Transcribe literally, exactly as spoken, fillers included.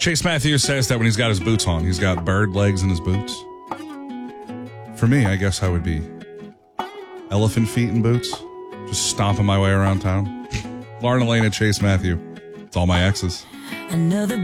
Chase Matthews says that when he's got his boots on, he's got bird legs in his boots. For me, I guess I would be elephant feet in boots, just stomping my way around town. Lauren Elena, Chase Matthew. It's all my exes. Another